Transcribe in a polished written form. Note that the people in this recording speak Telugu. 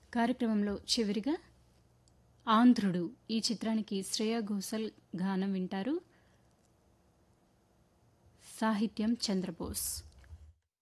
కార్యక్రమంలో చివరిగా ఆంధ్రుడు ఈ చిత్రానికి శ్రేయా ఘోషల్ గానం వింటారు. సాహిత్యం చంద్రబోస్.